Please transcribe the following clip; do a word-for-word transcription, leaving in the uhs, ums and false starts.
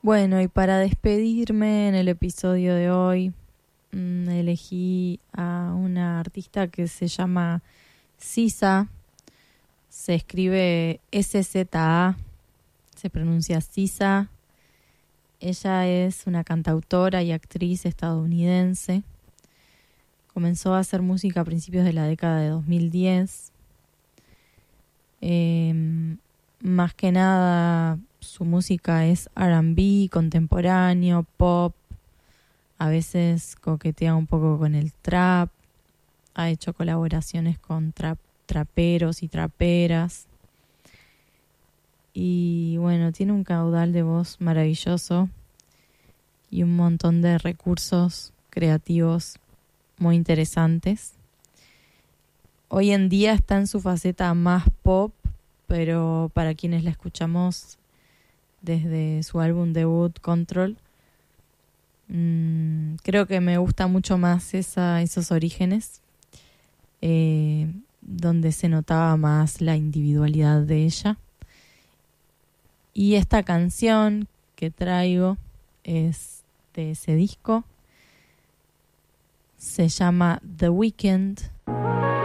Bueno, y para despedirme en el episodio de hoy, mmm, elegí a una artista que se llama Sisa. Se escribe S Z A, se pronuncia Sisa. Ella es una cantautora y actriz estadounidense. Comenzó a hacer música a principios de la década de dos mil diez. Eh, más que nada, su música es R and B, contemporáneo, pop. A veces coquetea un poco con el trap. Ha hecho colaboraciones con trap, traperos y traperas. Y bueno, tiene un caudal de voz maravilloso y un montón de recursos creativos muy interesantes. Hoy en día está en su faceta más pop, pero para quienes la escuchamos desde su álbum debut Control, mmm, creo que me gusta mucho más esa, esos orígenes, eh, donde se notaba más la individualidad de ella. Y esta canción que traigo es de ese disco. Se llama The Weeknd.